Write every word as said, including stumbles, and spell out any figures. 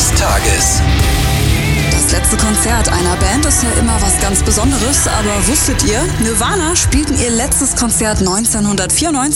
des Tages. Das letzte Konzert einer Band ist ja immer was ganz Besonderes, aber wusstet ihr, Nirvana spielten ihr letztes Konzert neunzehnhundertvierundneunzig